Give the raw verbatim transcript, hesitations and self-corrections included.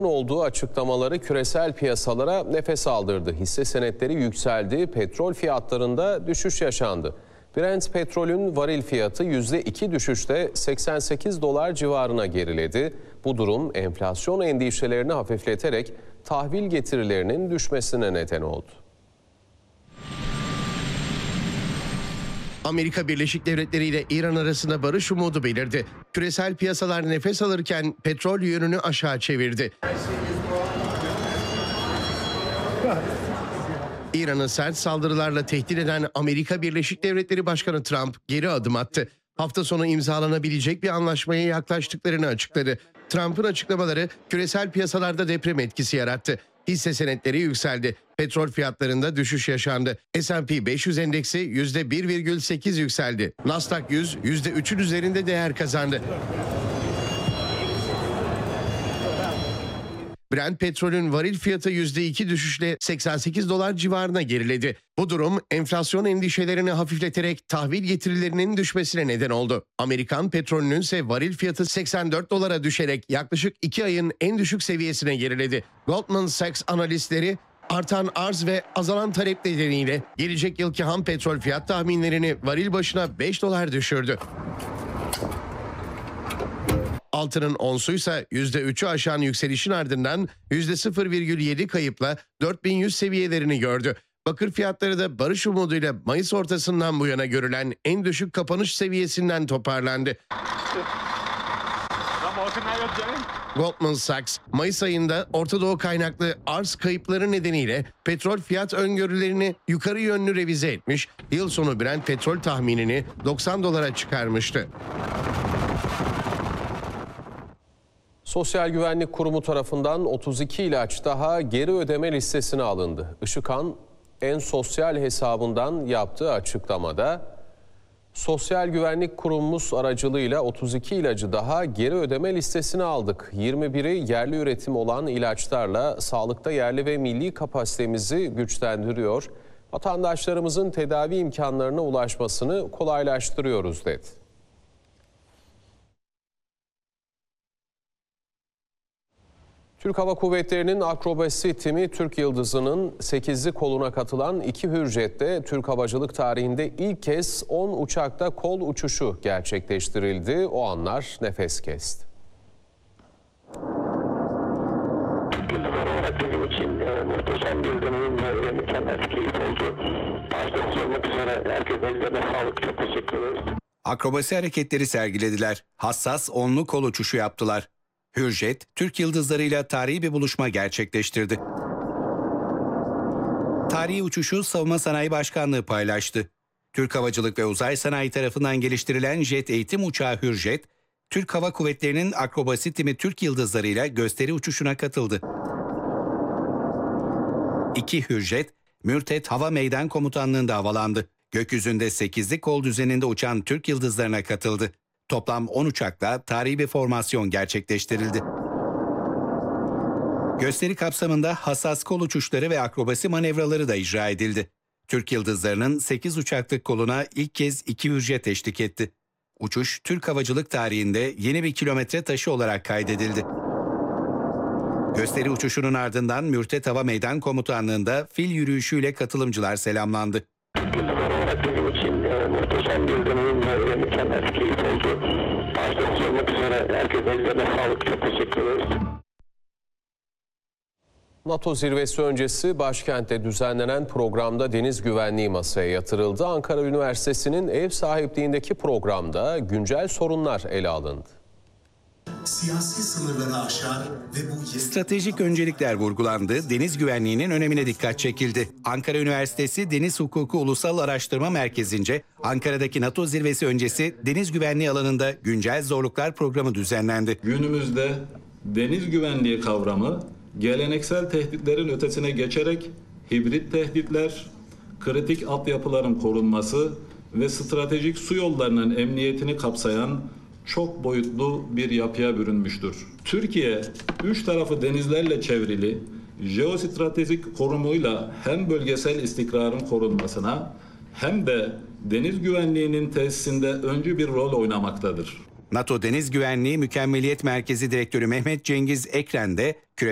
olduğu açıklamaları küresel piyasalara nefes aldırdı. Hisse senetleri yükseldi, petrol fiyatlarında düşüş yaşandı. Brent petrolün varil fiyatı yüzde iki düşüşle seksen sekiz dolar civarına geriledi. Bu durum enflasyon endişelerini hafifleterek tahvil getirilerinin düşmesine neden oldu. Amerika Birleşik Devletleri ile İran arasında barış umudu belirdi. Küresel piyasalar nefes alırken petrol yönünü aşağı çevirdi. İran'ı sert saldırılarla tehdit eden Amerika Birleşik Devletleri Başkanı Trump geri adım attı. Hafta sonu imzalanabilecek bir anlaşmaya yaklaştıklarını açıkladı. Trump'ın açıklamaları küresel piyasalarda deprem etkisi yarattı. Hisse senetleri yükseldi. Petrol fiyatlarında düşüş yaşandı. S and P beş yüz endeksi yüzde bir virgül sekiz yükseldi. Nasdaq yüz yüzde üçün üzerinde değer kazandı. Brent petrolün varil fiyatı yüzde iki düşüşle seksen sekiz dolar civarına geriledi. Bu durum enflasyon endişelerini hafifleterek tahvil getirilerinin düşmesine neden oldu. Amerikan petrolünün ise varil fiyatı seksen dört dolara düşerek yaklaşık iki ayın en düşük seviyesine geriledi. Goldman Sachs analistleri artan arz ve azalan talep nedeniyle gelecek yılki ham petrol fiyat tahminlerini varil başına beş dolar düşürdü. Altının onsuysa yüzde üçü aşan yükselişin ardından yüzde sıfır virgül yedi kayıpla dört bin yüz seviyelerini gördü. Bakır fiyatları da barış umuduyla Mayıs ortasından bu yana görülen en düşük kapanış seviyesinden toparlandı. Goldman Sachs, Mayıs ayında Orta Doğu kaynaklı arz kayıpları nedeniyle petrol fiyat öngörülerini yukarı yönlü revize etmiş, yıl sonu Brent petrol tahminini doksan dolara çıkarmıştı. Sosyal Güvenlik Kurumu tarafından otuz iki ilaç daha geri ödeme listesine alındı. Işıkhan en sosyal hesabından yaptığı açıklamada Sosyal Güvenlik Kurumumuz aracılığıyla otuz iki ilacı daha geri ödeme listesine aldık. yirmi biri yerli üretim olan ilaçlarla sağlıkta yerli ve milli kapasitemizi güçlendiriyor. Vatandaşlarımızın tedavi imkanlarına ulaşmasını kolaylaştırıyoruz dedi. Türk Hava Kuvvetleri'nin akrobasi timi Türk Yıldızı'nın sekizli koluna katılan iki Hürjet'te Türk havacılık tarihinde ilk kez on uçakta kol uçuşu gerçekleştirildi. O anlar nefes kesti. Bizim için muhteşem bir deneyim ve mükemmel keyif oldu. Başta sormak üzere herkese ellerine sağlık. Çok teşekkür ederiz. Akrobasi hareketleri sergilediler. Hassas onlu kol uçuşu yaptılar. Hürjet, Türk Yıldızları'yla tarihi bir buluşma gerçekleştirdi. Tarihi uçuşu Savunma Sanayi Başkanlığı paylaştı. Türk Havacılık ve Uzay Sanayi tarafından geliştirilen jet eğitim uçağı Hürjet, Türk Hava Kuvvetleri'nin akrobasi timi Türk Yıldızları'yla gösteri uçuşuna katıldı. İki Hürjet, Mürtet Hava Meydan Komutanlığı'nda havalandı. Gökyüzünde sekizli kol düzeninde uçan Türk Yıldızları'na katıldı. Toplam on uçakla tarihi bir formasyon gerçekleştirildi. Gösteri kapsamında hassas kol uçuşları ve akrobasi manevraları da icra edildi. Türk Yıldızları'nın sekiz uçaklık koluna ilk kez iki Hürjet eşlik etti. Uçuş, Türk havacılık tarihinde yeni bir kilometre taşı olarak kaydedildi. Gösteri uçuşunun ardından Mürtet Hava Meydan Komutanlığı'nda fil yürüyüşüyle katılımcılar selamlandı. Bizim için muhteşem bir deneyim ve mükemmel keyif oldu. Başta sormak üzere herkese ellerine sağlık. Çok teşekkür ederiz. NATO zirvesi öncesi başkentte düzenlenen programda deniz güvenliği masaya yatırıldı. Ankara Üniversitesi'nin ev sahipliğindeki programda güncel sorunlar ele alındı. Siyasi sınırları aşar ve bu... Stratejik öncelikler vurgulandı, deniz güvenliğinin önemine dikkat çekildi. Ankara Üniversitesi Deniz Hukuku Ulusal Araştırma Merkezi'nce Ankara'daki NATO zirvesi öncesi deniz güvenliği alanında güncel zorluklar programı düzenlendi. Günümüzde deniz güvenliği kavramı geleneksel tehditlerin ötesine geçerek hibrit tehditler, kritik altyapıların korunması ve stratejik su yollarının emniyetini kapsayan çok boyutlu bir yapıya bürünmüştür. Türkiye, üç tarafı denizlerle çevrili, jeostratejik konumuyla hem bölgesel istikrarın korunmasına hem de deniz güvenliğinin tesisinde öncü bir rol oynamaktadır. NATO Deniz Güvenliği Mükemmeliyet Merkezi Direktörü Mehmet Cengiz Ekren de